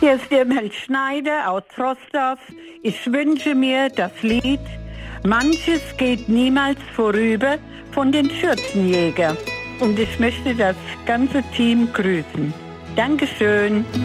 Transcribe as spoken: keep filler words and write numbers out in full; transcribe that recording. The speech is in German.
Hier ist der Mel Schneider aus Troisdorf. Ich wünsche mir das Lied Manches geht niemals vorüber von den Schürzenjägern. Und ich möchte das ganze Team grüßen. Dankeschön.